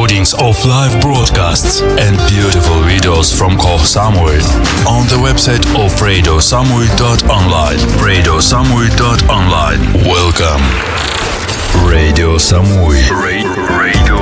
recordings of live broadcasts and beautiful videos from Koh Samui on the website of radiosamui.online. radiosamui.online. Welcome. Radio Samui. Radio